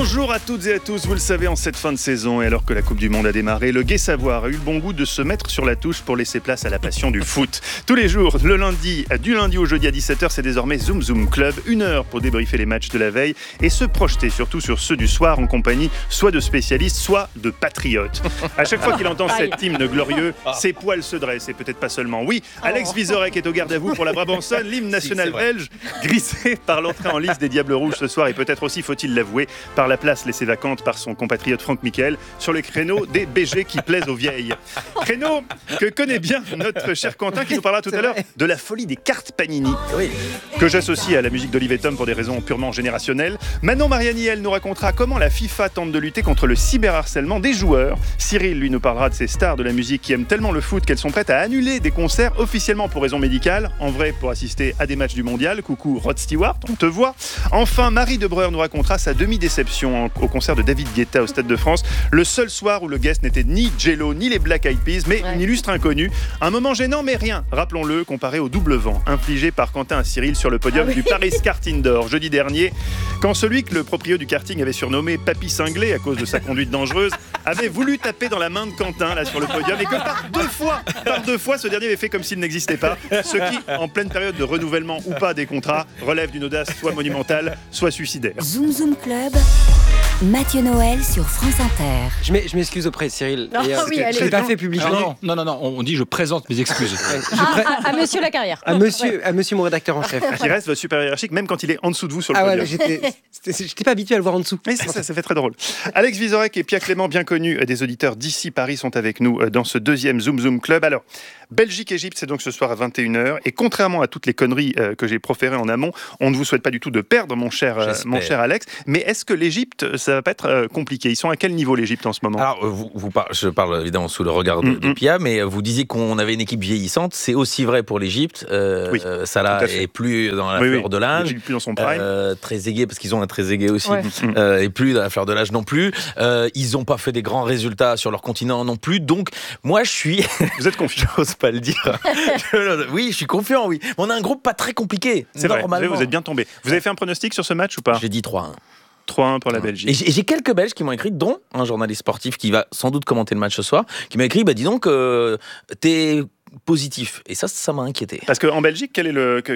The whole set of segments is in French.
Bonjour à toutes et à tous, vous le savez, en cette fin de saison, et alors que la Coupe du Monde a démarré, le Gai Savoir a eu le bon goût de se mettre sur la touche pour laisser place à la passion du foot. Tous les jours, du lundi au jeudi à 17h, c'est désormais Zoom Zoom Club, 1 heure pour débriefer les matchs de la veille et se projeter surtout sur ceux du soir en compagnie soit de spécialistes, soit de patriotes. À chaque fois qu'il entend cet hymne glorieux, ses poils se dressent, et peut-être pas seulement. Oui, Alex Vizorek est au garde à vous pour la Brabançonne, l'hymne national belge, grissé par l'entrée en lice des Diables Rouges ce soir, et peut-être aussi, faut-il l'avouer, par la place laissée vacante par son compatriote Franck Michael sur le créneau des BG qui plaisent aux vieilles. Créneau que connaît bien notre cher Quentin qui nous parlera tout à l'heure de la folie des cartes Panini, que j'associe à la musique d'Olivier Tom pour des raisons purement générationnelles. Manon Mariani, elle nous racontera comment la FIFA tente de lutter contre le cyberharcèlement des joueurs. Cyril, lui, nous parlera de ces stars de la musique qui aiment tellement le foot qu'elles sont prêtes à annuler des concerts officiellement pour raisons médicales, en vrai pour assister à des matchs du mondial. Coucou Rod Stewart, on te voit. Enfin, Marie Debreur nous racontera sa demi-déception au concert de David Guetta au Stade de France, le seul soir où le guest n'était ni Jello ni les Black Eyed Peas, mais une illustre inconnue. Un moment gênant, mais rien, rappelons-le, comparé au double vent infligé par Quentin à Cyril sur le podium du Paris Kart Indoor jeudi dernier, quand celui que le proprio du karting avait surnommé Papy Cinglé à cause de sa conduite dangereuse avait voulu taper dans la main de Quentin là sur le podium, et que par deux fois ce dernier avait fait comme s'il n'existait pas, ce qui, en pleine période de renouvellement ou pas des contrats, relève d'une audace soit monumentale, soit suicidaire. Zoom Zoom Club, Mathieu Noël sur France Inter. Je m'excuse auprès de Cyril. Non, je ne l'ai pas fait publiquement. Non, on dit je présente mes excuses. À monsieur la carrière. À monsieur mon rédacteur en chef. Qui reste votre super hiérarchique, même quand il est en dessous de vous sur le podium. J'étais pas habitué à le voir en dessous. Oui, ça fait très drôle. Alex Vizorek et Pierre Clément, bien connus des auditeurs d'ici Paris, sont avec nous dans ce deuxième Zoom Zoom Club. Alors, Belgique-Égypte, c'est donc ce soir à 21h. Et contrairement à toutes les conneries que j'ai proférées en amont, on ne vous souhaite pas du tout de perdre, mon cher Alex. Mais est-ce que l'Égypte, ça va pas être compliqué? Ils sont à quel niveau, l'Égypte, en ce moment? Alors, je parle évidemment sous le regard de Pia, mais vous disiez qu'on avait une équipe vieillissante. C'est aussi vrai pour l'Égypte. Salah est plus dans la fleur de l'âge. Plus dans son prime. Trezeguet, parce qu'ils ont un Trezeguet aussi, et plus dans la fleur de l'âge non plus. Ils n'ont pas fait des grands résultats sur leur continent non plus. Donc, moi, je suis... Vous êtes confiant? J'ose pas le dire. Oui, je suis confiant, oui. On a un groupe pas très compliqué. C'est vrai, vous êtes bien tombé. Vous avez fait un pronostic sur ce match ou pas? J'ai dit 3-1. 3-1 pour la Belgique. Et j'ai quelques Belges qui m'ont écrit, dont un journaliste sportif qui va sans doute commenter le match ce soir, qui m'a écrit, dis donc, t'es positif. Et ça m'a inquiété. Parce qu'en Belgique, quel est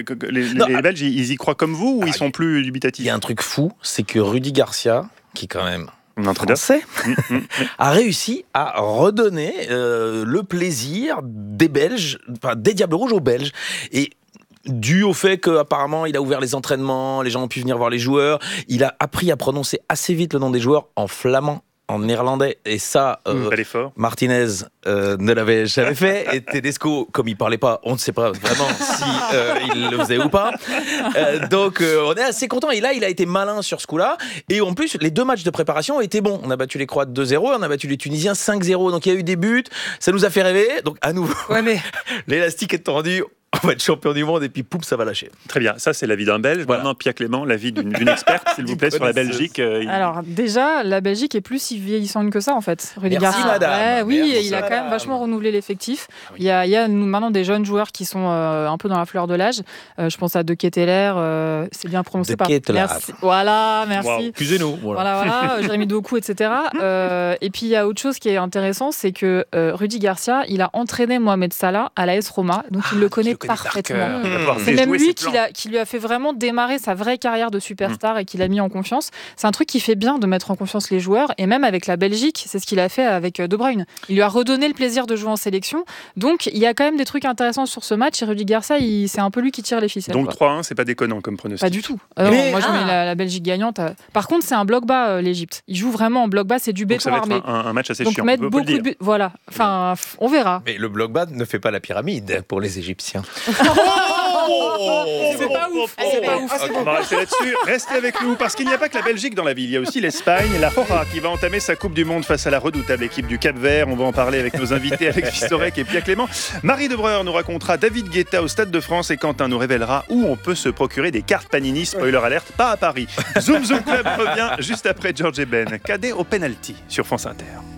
les Belges, ils y croient comme vous ou ils sont plus dubitatifs? Il y a un truc fou, c'est que Rudy Garcia, qui est quand même français, a réussi à redonner le plaisir des Belges, enfin des Diables Rouges aux Belges. Et dû au fait qu'apparemment il a ouvert les entraînements, les gens ont pu venir voir les joueurs, il a appris à prononcer assez vite le nom des joueurs en flamand, en néerlandais, et ça, Martinez ne l'avait jamais fait, et Tedesco, comme il parlait pas, on ne sait pas vraiment si il le faisait ou pas. Donc on est assez content, et là il a été malin sur ce coup-là, et en plus les 2 matchs de préparation ont été bons. On a battu les Croates 2-0, on a battu les Tunisiens 5-0, donc il y a eu des buts, ça nous a fait rêver, donc à nouveau, l'élastique est tendu. On va être champion du monde et puis pouf, ça va lâcher. Très bien, ça c'est l'avis d'un Belge. Voilà. Maintenant, Pia Clément, l'avis d'une experte, s'il vous plaît, sur la Belgique. Alors déjà, la Belgique est plus si vieillissante que ça en fait. Rudy Garcia, madame. Il a quand même vachement renouvelé l'effectif. Il y a maintenant des jeunes joueurs qui sont un peu dans la fleur de l'âge. Je pense à De Ketelaere, c'est bien prononcé par... Merci. Voilà, merci. Wow. Excusez-nous. Voilà, Jérémy Doku, etc. Et puis il y a autre chose qui est intéressant, c'est que Rudy Garcia, il a entraîné Mohamed Salah à l'AS Roma, donc il le connaît parfaitement. C'est même lui qui lui a fait vraiment démarrer sa vraie carrière de superstar et qui l'a mis en confiance. C'est un truc qui fait bien de mettre en confiance les joueurs, et même avec la Belgique, c'est ce qu'il a fait avec De Bruyne. Il lui a redonné le plaisir de jouer en sélection. Donc il y a quand même des trucs intéressants sur ce match, et Rudy Garcia, c'est un peu lui qui tire les ficelles. Donc 3-1, c'est pas déconnant comme pronostic? Pas du tout. Moi je mets la Belgique gagnante. Par contre, c'est un bloc bas, l'Égypte. Ils jouent vraiment en bloc bas, c'est du béton armé. Donc ça va être un match assez donc chiant. mettre beaucoup de buts. Voilà. Enfin, on verra. Mais le bloc bas ne fait pas la pyramide pour les Égyptiens. C'est pas ouf. On va rester là-dessus. Restez avec nous, parce qu'il n'y a pas que la Belgique dans la ville. Il y a aussi l'Espagne, la Roja, qui va entamer sa Coupe du Monde face à la redoutable équipe du Cap-Vert. On va en parler avec nos invités, Alex Vizorek et Pia Clément. Marie Debreur nous racontera David Guetta au Stade de France, et Quentin nous révélera où on peut se procurer des cartes Panini. Spoiler alerte, pas à Paris. Zoom Zoom Club revient juste après George et Ben. Cadet au penalty sur France Inter.